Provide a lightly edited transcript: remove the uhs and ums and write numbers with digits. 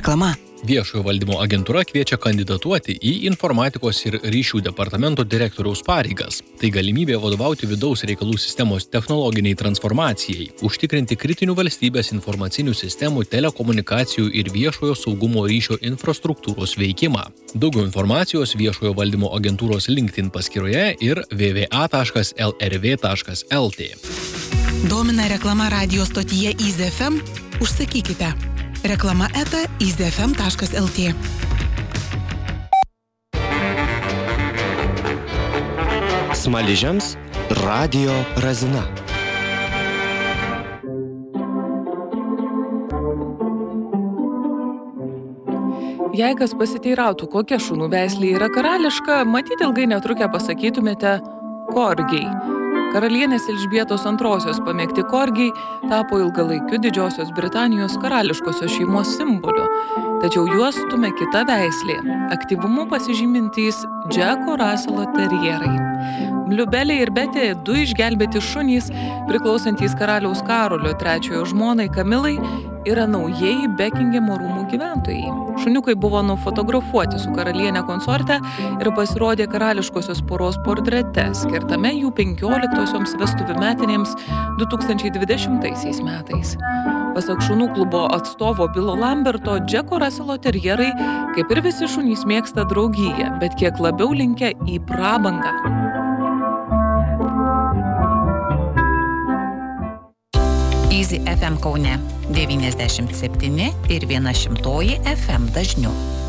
Reklama. Viešojo valdymo agentūra kviečia kandidatuoti į informatikos ir ryšių departamento direktoriaus pareigas. Tai galimybė vadovauti vidaus reikalų sistemos technologiniai transformacijai, užtikrinti kritinių valstybės informacinių sistemų, telekomunikacijų ir viešojo saugumo ryšio infrastruktūros veikimą. Daugiau informacijos viešojo valdymo agentūros LinkedIn paskyroje ir www.lrv.lt. Domina reklama radio stotyje Easy FM? Užsakykite. Reklama @easyfm.lt. Smaližiams radio razina. Jei kas pasiteirautų, kokia šunų veislė yra karališka, matyt ilgai netrukę pasakytumėte korgiai. Karalienės Elžbietos II pamėgti korgiai tapo ilgalaikiu Didžiosios Britanijos karališkosios šeimos simboliu. Tačiau juos stumia kita veislė – aktyvumu pasižymintys Džeko Raselo terjerai. Bliubelė ir Betė, du išgelbėti šunys, priklausantys karaliaus Karolio III žmonai Kamilai, yra naujieji Bekingemo rūmų gyventojai. Šuniukai buvo nufotografuoti su karaliene konsorte ir pasirodė karališkosios poros portrete, skirtame jų 15-osioms vestuvių metinėms 2020 metais. Pasak šunų klubo atstovo Bilo Lamberto, Džeko Raselo terjerai, kaip ir visi šunys, mėgsta draugiją, bet kiek labiau linkę į prabangą. Easy FM Kaune 97,1 FM dažniu.